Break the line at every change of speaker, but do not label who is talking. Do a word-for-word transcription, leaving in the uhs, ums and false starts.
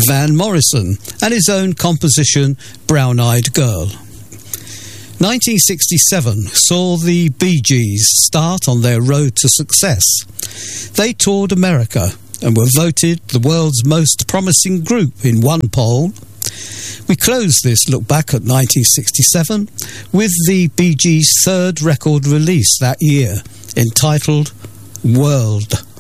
Van Morrison, and his own composition Brown Eyed Girl. nineteen sixty-seven saw the Bee Gees start on their road to success. They toured America and were voted the world's most promising group in one poll. We close this look back at nineteen sixty-seven with the Bee Gees' third record release that year, entitled World.